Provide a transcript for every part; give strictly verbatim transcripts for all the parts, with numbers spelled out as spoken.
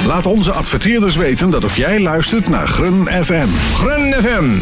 Laat onze adverteerders weten dat ook jij luistert naar Grun F M. Grun F M.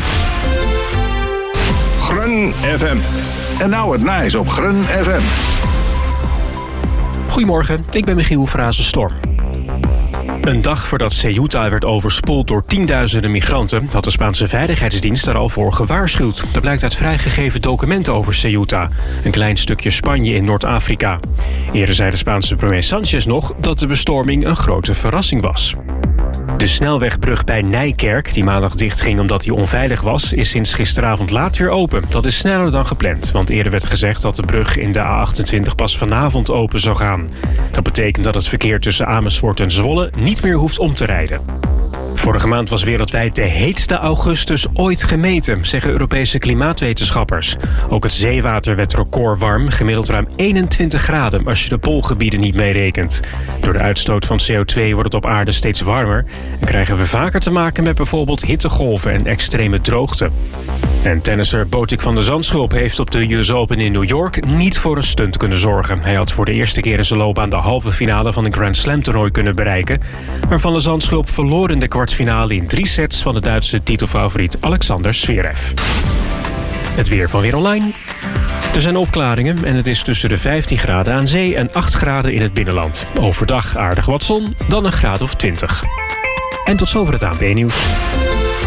Grun F M. En nou het nijs op Grun F M. Goedemorgen, ik ben Michiel Frazen-Storm. Een dag voordat Ceuta werd overspoeld door tienduizenden migranten had de Spaanse veiligheidsdienst er al voor gewaarschuwd. Dat blijkt uit vrijgegeven documenten over Ceuta, een klein stukje Spanje in Noord-Afrika. Eerder zei de Spaanse premier Sánchez nog dat de bestorming een grote verrassing was. De snelwegbrug bij Nijkerk, die maandag dichtging omdat hij onveilig was, is sinds gisteravond laat weer open. Dat is sneller dan gepland, want eerder werd gezegd dat de brug in de A achtentwintig pas vanavond open zou gaan. Dat betekent dat het verkeer tussen Amersfoort en Zwolle niet meer hoeft om te rijden. Vorige maand was wereldwijd de heetste augustus ooit gemeten, zeggen Europese klimaatwetenschappers. Ook het zeewater werd recordwarm, gemiddeld ruim eenentwintig graden als je de poolgebieden niet meerekent. Door de uitstoot van C O twee wordt het op aarde steeds warmer en krijgen we vaker te maken met bijvoorbeeld hittegolven en extreme droogte. En tennisser Botic van der Zandschulp heeft op de U S Open in New York niet voor een stunt kunnen zorgen. Hij had voor de eerste keer in zijn loopbaan de halve finale van een Grand Slam toernooi kunnen bereiken, maar Van der Zandschulp verloor in de kwartfinale in drie sets van de Duitse titelfavoriet Alexander Zverev. Het weer van Weer Online. Er zijn opklaringen en het is tussen de vijftien graden aan zee en acht graden in het binnenland. Overdag aardig wat zon, dan een graad of twintig. En tot zover het A N P-nieuws.